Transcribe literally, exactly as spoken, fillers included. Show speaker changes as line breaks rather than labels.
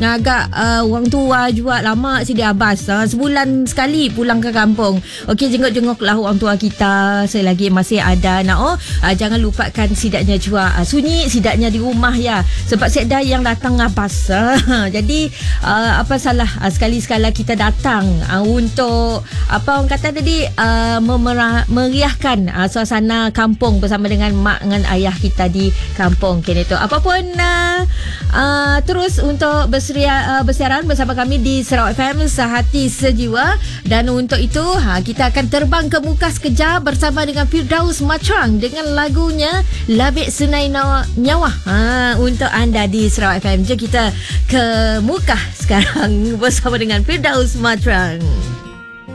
ngagak uh, orang tua juga lama Sidi Abbas. Uh, sebulan sekali pulang ke kampung. Okey, jenguk-jenguklah orang tua kita selagi masih ada. Nah, oh, uh, jangan lupakan sidaknya juga uh, sunyi sidaknya di rumah ya. Sebab seda yang datang Abbas. Uh, jadi uh, apa salah uh, sekali-sekala kita datang uh, untuk apa orang kata tadi uh, memerah, meriahkan uh, suasana kampung bersama dengan mak dengan ayah kita di kampung. Kini tu apapun uh, uh, terus untuk berseria, uh, bersiaran bersama kami di Sarawak F M Sehati Sejiwa. Dan untuk itu ha, kita akan terbang ke Muka sekejap bersama dengan Firdaus Macrang dengan lagunya Labik Sunai Nyawa ha, untuk anda di Sarawak F M. Jom kita ke Muka sekarang bersama dengan Firdaus Macrang.